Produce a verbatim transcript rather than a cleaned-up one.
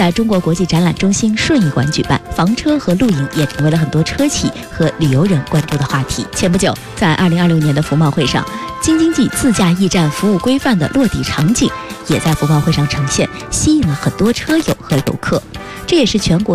在中国国际展览中心顺义馆举办，房车和露营也成为了很多车企和旅游人关注的话题。前不久，在二零二六年的服贸会上，京津冀自驾驿站服务规范的落地场景也在服贸会上呈现，吸引了很多车友和游客。这也是全国